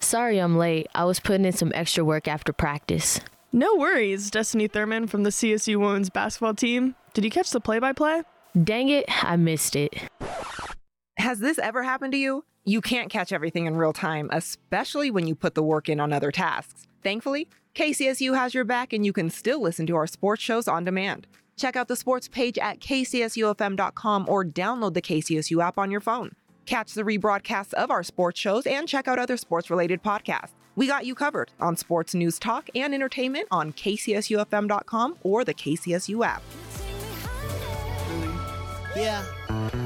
Sorry I'm late. I was putting in some extra work after practice. No worries, Destiny Thurman from the CSU women's basketball team. Did you catch the play-by-play? Dang it, I missed it. Has this ever happened to you? You can't catch everything in real time, especially when you put the work in on other tasks. Thankfully, KCSU has your back and you can still listen to our sports shows on demand. Check out the sports page at kcsufm.com or download the KCSU app on your phone. Catch the rebroadcasts of our sports shows and check out other sports-related podcasts. We got you covered on sports news, talk, and entertainment on kcsufm.com or the KCSU app. Yeah.